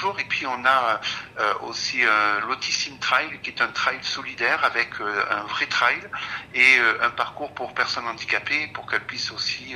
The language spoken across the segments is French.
jours. Et puis on a aussi l'Autism Trail, qui est un trail solidaire avec un vrai trail et un parcours pour personnes handicapées pour qu'elles puissent aussi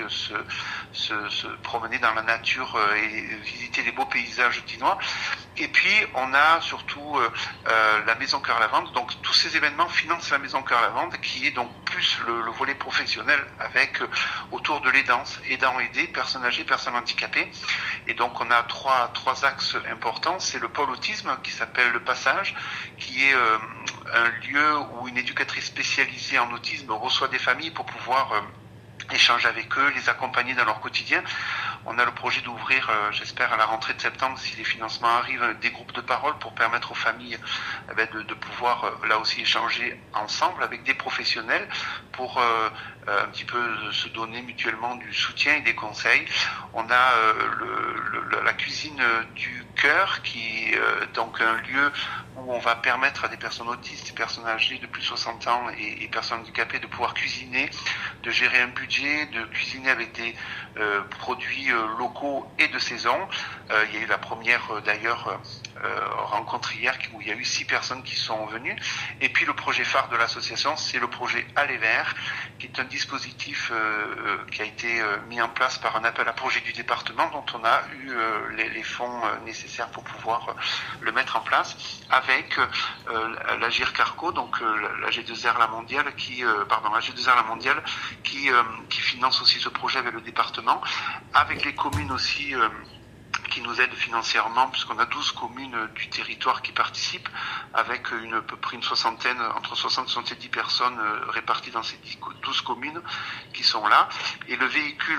se promener dans la nature et visiter les beaux paysages dinois. Et puis on a surtout la Maison Cœur Lavande. Donc tous ces événements financent la Maison Cœur Lavande, qui est donc plus le volet professionnel avec autour de aidants aidés, personnes âgées, personnes handicapées. Et donc on a trois axes importants. C'est le pôle autisme qui s'appelle Le Passage, qui est un lieu où une éducatrice spécialisée en autisme reçoit des familles pour pouvoir échanger avec eux, les accompagner dans leur quotidien. On a le projet d'ouvrir, j'espère à la rentrée de septembre, si les financements arrivent, des groupes de parole pour permettre aux familles de pouvoir là aussi échanger ensemble avec des professionnels pour un petit peu se donner mutuellement du soutien et des conseils. On a la cuisine du cœur, qui est donc un lieu où on va permettre à des personnes autistes, des personnes âgées de plus de 60 ans et personnes handicapées de pouvoir cuisiner, de gérer un budget, de cuisiner avec des produits locaux et de saison. Il y a eu la première d'ailleurs rencontre hier où il y a eu 6 personnes qui sont venues. Et puis le projet phare de l'association, c'est le projet Aller Vert, qui est un dispositif qui a été mis en place par un appel à projet du département, dont on a eu les fonds nécessaires pour pouvoir le mettre en place, avec l'Agir Carco, donc l'AG2R La Mondiale, l'AG2R La Mondiale, qui finance aussi ce projet avec le département, avec les communes aussi qui nous aident financièrement, puisqu'on a 12 communes du territoire qui participent, avec à peu près une soixantaine, entre 60 et 70 personnes réparties dans ces 12 communes qui sont là. Et le véhicule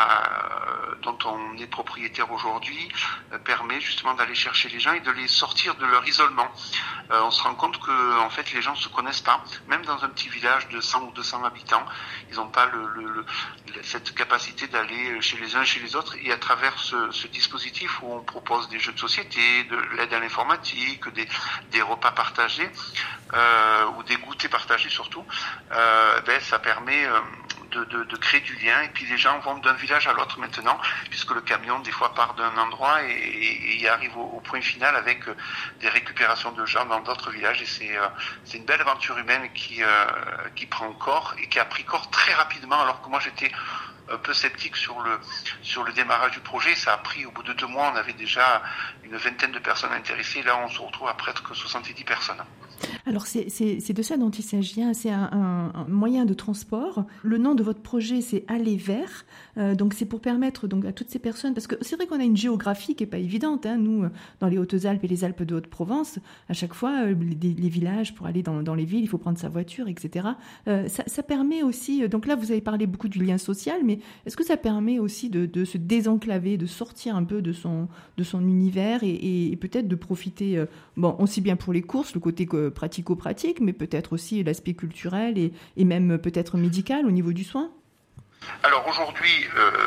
dont on est propriétaire aujourd'hui permet justement d'aller chercher les gens et de les sortir de leur isolement. On se rend compte que en fait les gens se connaissent pas, même dans un petit village de 100 ou 200 habitants, ils n'ont pas cette capacité d'aller chez les uns chez les autres. Et à travers ce dispositif où on propose des jeux de société, de l'aide à l'informatique, des repas partagés ou des goûters partagés surtout, ça permet de créer du lien. Et puis les gens vont d'un village à l'autre maintenant, puisque le camion des fois part d'un endroit et y arrive au point final avec des récupérations de gens dans d'autres villages. Et c'est une belle aventure humaine qui prend corps et qui a pris corps très rapidement, alors que moi j'étais un peu sceptique sur le démarrage du projet. Ça a pris, au bout de 2 mois, on avait déjà une vingtaine de personnes intéressées. Là, on se retrouve à presque 70 personnes. Alors, c'est de ça dont il s'agit. C'est un moyen de transport. Le nom de votre projet, c'est Aller Vert. Donc, c'est pour permettre donc, à toutes ces personnes... Parce que c'est vrai qu'on a une géographie qui n'est pas évidente. Nous, dans les Hautes-Alpes et les Alpes de Haute-Provence, à chaque fois, les villages, pour aller dans les villes, il faut prendre sa voiture, etc. Ça permet aussi... Donc là, vous avez parlé beaucoup du lien social, mais est-ce que ça permet aussi de se désenclaver, de sortir un peu de son univers et peut-être de profiter, aussi bien pour les courses, le côté pratico-pratique, mais peut-être aussi l'aspect culturel et même peut-être médical au niveau du soin? Alors aujourd'hui,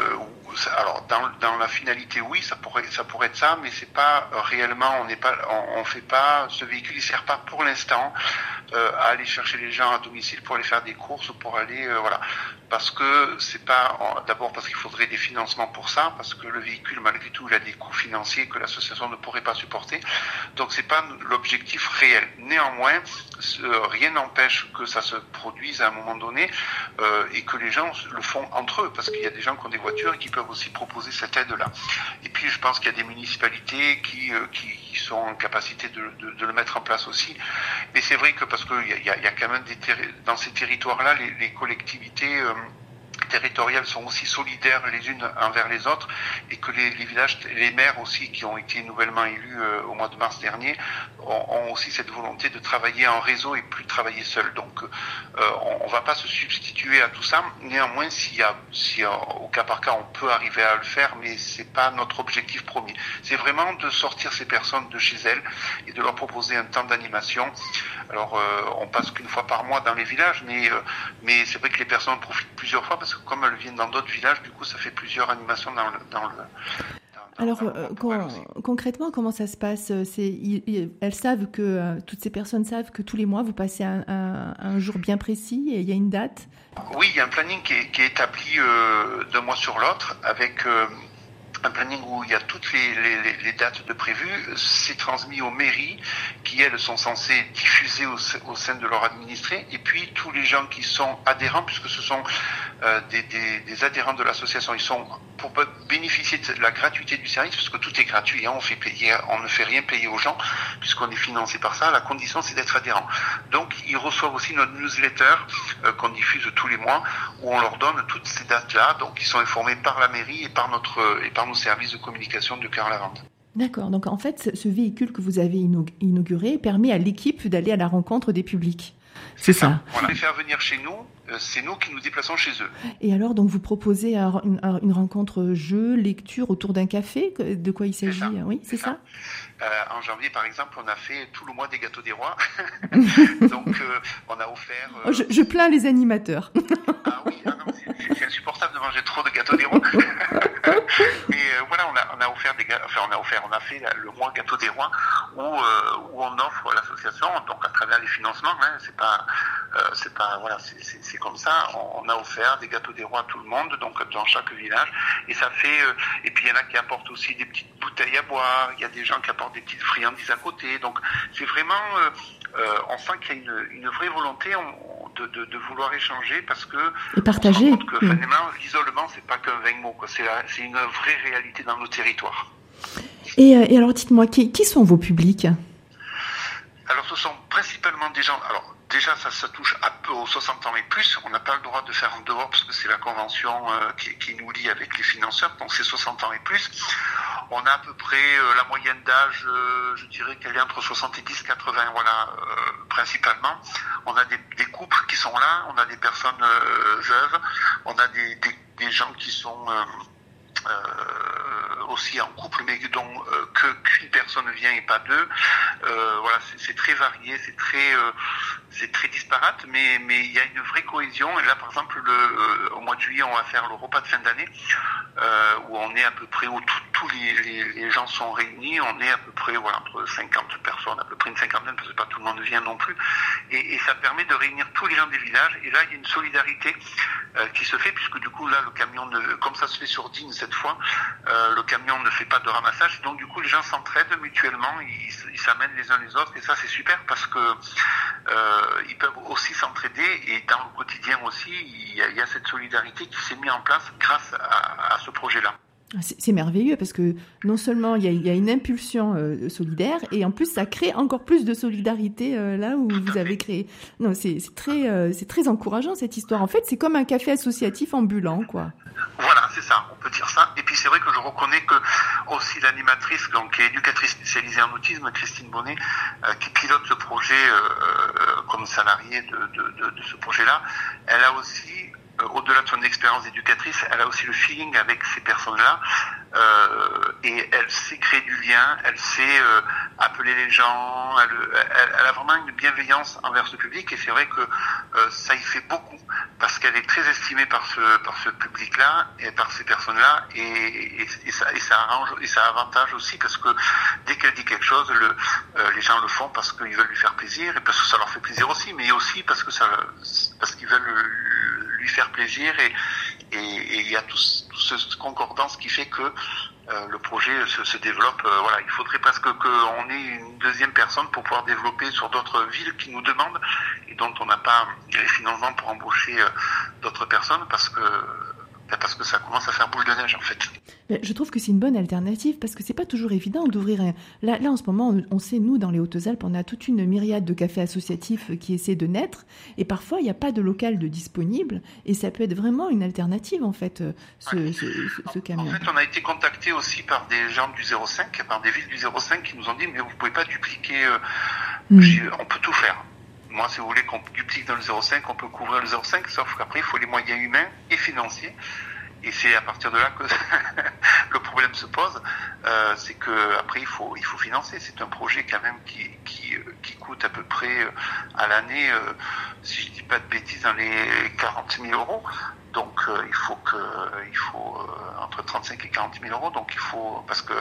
dans la finalité, oui, ça pourrait être ça, mais c'est pas réellement, on fait pas, ce véhicule il sert pas pour l'instant à aller chercher les gens à domicile pour aller faire des courses, pour aller parce que c'est pas, d'abord parce qu'il faudrait des financements pour ça, parce que le véhicule malgré tout il a des coûts financiers que l'association ne pourrait pas supporter, donc c'est pas l'objectif réel. Néanmoins, rien n'empêche que ça se produise à un moment donné et que les gens le font entre eux, parce qu'il y a des gens qui ont des voitures et qui peuvent aussi proposer cette aide-là. Et puis je pense qu'il y a des municipalités qui sont en capacité de le mettre en place aussi. Mais c'est vrai que parce qu'il y a quand même dans ces territoires-là, les collectivités territoriales sont aussi solidaires les unes envers les autres, et que les villages, les maires aussi qui ont été nouvellement élus au mois de mars dernier ont aussi cette volonté de travailler en réseau et plus de travailler seul. Donc on va pas se substituer à tout ça. Néanmoins, si au cas par cas on peut arriver à le faire, mais c'est pas notre objectif premier. C'est vraiment de sortir ces personnes de chez elles et de leur proposer un temps d'animation. Alors on passe qu'une fois par mois dans les villages, mais c'est vrai que les personnes profitent plusieurs fois, parce que comme elles viennent dans d'autres villages, du coup ça fait plusieurs animations dans le Alors, concrètement, comment ça se passe? Elles savent que, toutes ces personnes savent que tous les mois, vous passez un jour bien précis et il y a une date? Oui, il y a un planning qui est établi d'un mois sur l'autre, avec un planning où il y a toutes les dates de prévues. C'est transmis aux mairies qui, elles, sont censées diffuser au sein de leurs administrés. Et puis, tous les gens qui sont adhérents, puisque ce sont des adhérents de l'association, ils sont pour bénéficier de la gratuité du service, parce que tout est gratuit, hein, on ne fait rien payer aux gens, puisqu'on est financé par ça. La condition, c'est d'être adhérent. Donc, ils reçoivent aussi notre newsletter qu'on diffuse tous les mois, où on leur donne toutes ces dates-là. Donc, ils sont informés par la mairie et par nos services de communication de Cœur Lavande. D'accord. Donc, en fait, ce véhicule que vous avez inauguré permet à l'équipe d'aller à la rencontre des publics. C'est ça. On les faire venir chez nous, c'est nous qui nous déplaçons chez eux. Et alors, donc, vous proposez une rencontre jeu, lecture autour d'un café. De quoi il s'agit? Oui, c'est ça. En janvier, par exemple, on a fait tout le mois des gâteaux des rois. Donc, on a offert... Je plains les animateurs. Ah oui, c'est insupportable de manger trop de gâteaux des rois. Mais voilà, on a fait le mois gâteaux des rois où on offre à l'association, donc à travers les financements, hein, c'est comme ça. On a offert des gâteaux des rois à tout le monde, donc dans chaque village. Et ça fait, et puis il y en a qui apportent aussi des petites bouteilles à boire. Il y a des gens qui apportent des petites friandises à côté. Donc c'est vraiment, on sent qu'il y a une vraie volonté de vouloir échanger, parce que et partager. On se rend compte que finalement l'isolement, c'est pas qu'un vain mot, quoi. C'est une vraie réalité dans nos territoires. Et alors dites-moi, qui sont vos publics? Alors ce sont principalement des gens. Alors déjà ça touche un peu aux 60 ans et plus. On n'a pas le droit de faire en dehors parce que c'est la convention qui nous lie avec les financeurs. Donc c'est 60 ans et plus. On a à peu près la moyenne d'âge, je dirais qu'elle est entre 70 et 80, voilà, principalement. On a des couples qui sont là, on a des personnes veuves, on a des gens qui sont aussi en couple, mais dont qu'une personne vient et pas deux. Voilà, c'est très varié, c'est très disparate, mais il y a une vraie cohésion. Et là, par exemple, au mois de juillet, on va faire le repas de fin d'année, où on est à peu près, où tous les gens sont réunis. On est à peu près, voilà, entre 50 personnes, à peu près une cinquantaine, parce que pas tout le monde vient non plus. Et ça permet de réunir tous les gens des villages. Et là, il y a une solidarité qui se fait, puisque du coup, là, le camion, comme ça se fait sur Digne cette fois, le camion ne fait pas de ramassage. Donc, du coup, les gens s'entraident mutuellement, ils s'amènent les uns les autres. Et ça, c'est super, parce que ils peuvent aussi s'entraider, et dans le quotidien aussi, il y a cette solidarité qui s'est mise en place grâce à ce projet-là. C'est merveilleux, parce que non seulement il y a une impulsion solidaire, et en plus ça crée encore plus de solidarité là où vous avez créé. Non, c'est très encourageant cette histoire. En fait, c'est comme un café associatif ambulant, quoi. Voilà, c'est ça, on peut dire ça. Et puis c'est vrai que je reconnais que aussi l'animatrice, donc qui est éducatrice spécialisée en autisme, Christine Bonnet, qui pilote ce projet comme salariée de ce projet-là, elle a aussi, au-delà de son expérience d'éducatrice, elle a aussi le feeling avec ces personnes-là, et elle sait créer du lien, elle sait appeler les gens, elle a vraiment une bienveillance envers ce public, et c'est vrai que ça y fait beaucoup, parce qu'elle est très estimée par ce public-là et par ces personnes-là, et ça arrange et ça avantage aussi, parce que dès qu'elle dit quelque chose, les gens le font parce qu'ils veulent lui faire plaisir, et parce que ça leur fait plaisir aussi, mais aussi parce qu'ils veulent lui faire plaisir, et il y a tout ce concordance qui fait que le projet se développe. Voilà, il faudrait presque qu'on ait une deuxième personne pour pouvoir développer sur d'autres villes qui nous demandent et dont on n'a pas les financements pour embaucher d'autres personnes, parce que ça commence à faire boule de neige, en fait. Je trouve que c'est une bonne alternative, parce que c'est pas toujours évident d'ouvrir un... Là, en ce moment, on sait, nous, dans les Hautes-Alpes, on a toute une myriade de cafés associatifs qui essaient de naître, et parfois, il n'y a pas de local de disponible, et ça peut être vraiment une alternative, en fait, ce camion. En fait, on a été contacté aussi par des gens du 05, par des villes du 05 qui nous ont dit, mais vous pouvez pas dupliquer, on peut tout faire. Moi, si vous voulez qu'on duplique dans le 05, on peut couvrir le 05, sauf qu'après, il faut les moyens humains et financiers. Et c'est à partir de là que le problème se pose. C'est que après, il faut financer. C'est un projet quand même qui coûte à peu près à l'année, si je dis pas de bêtises, dans les 40 000 euros. Donc il faut entre 35 et 40 000 euros. Donc il faut, parce que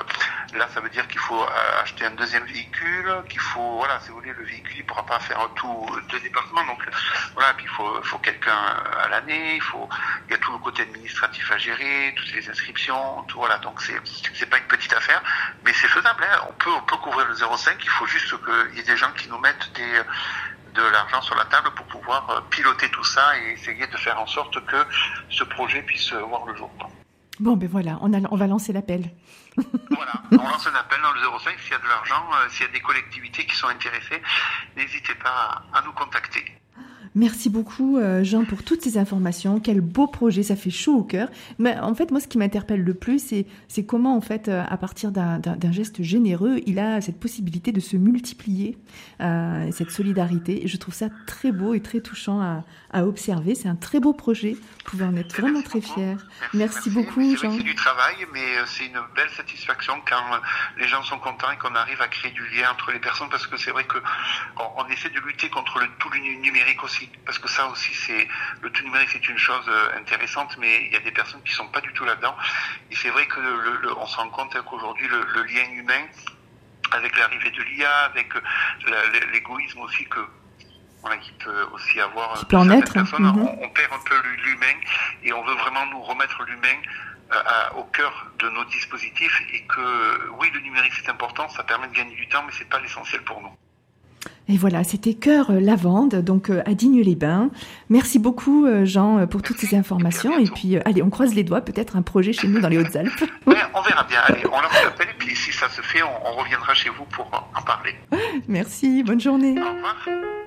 Là, ça veut dire qu'il faut acheter un deuxième véhicule, qu'il faut, voilà, si vous voulez, le véhicule, il pourra pas faire tout de déplacement. Donc, voilà, puis il faut quelqu'un à l'année, il y a tout le côté administratif à gérer, toutes les inscriptions, tout, voilà. Donc, c'est pas une petite affaire, mais c'est faisable, hein. On peut couvrir le 0,5. Il faut juste qu'il y ait des gens qui nous mettent de l'argent sur la table pour pouvoir piloter tout ça et essayer de faire en sorte que ce projet puisse voir le jour. Bon, ben voilà, on va lancer l'appel. Voilà, on lance un appel dans le 05. S'il y a de l'argent, s'il y a des collectivités qui sont intéressées, n'hésitez pas à nous contacter. Merci beaucoup Jean pour toutes ces informations. Quel beau projet, ça fait chaud au cœur. Mais en fait, moi, ce qui m'interpelle le plus, c'est comment, en fait, à partir d'un geste généreux, il a cette possibilité de se multiplier, cette solidarité. Et je trouve ça très beau et très touchant à observer. C'est un très beau projet. Vous pouvez en être vraiment très fiers. Merci beaucoup, Jean. C'est du travail, mais c'est une belle satisfaction quand les gens sont contents et qu'on arrive à créer du lien entre les personnes, parce que c'est vrai qu'on essaie de lutter contre tout le numérique aussi. Parce que ça aussi, le tout numérique, c'est une chose intéressante, mais il y a des personnes qui sont pas du tout là-dedans. Et c'est vrai que on se rend compte qu'aujourd'hui, le lien humain, avec l'arrivée de l'IA, avec l'égoïsme aussi qui peut aussi avoir. Qui peut en être. Personnes, on perd un peu l'humain et on veut vraiment nous remettre l'humain au cœur de nos dispositifs, et que oui, le numérique c'est important, ça permet de gagner du temps, mais c'est pas l'essentiel pour nous. Et voilà, c'était Cœur Lavande, donc à Digne-les-Bains. Merci beaucoup Jean pour toutes ces informations. Et puis, allez, on croise les doigts, peut-être un projet chez nous dans les Hautes-Alpes. Ouais, on verra bien. Allez, on lance l'appel et puis si ça se fait, on reviendra chez vous pour en parler. Merci, bonne journée. Au revoir.